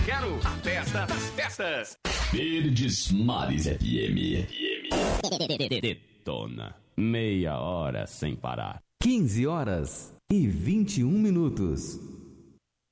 quero a festa das festas. Verdes Mares FM. Detona. Meia hora sem parar. 15 horas e 21 minutos.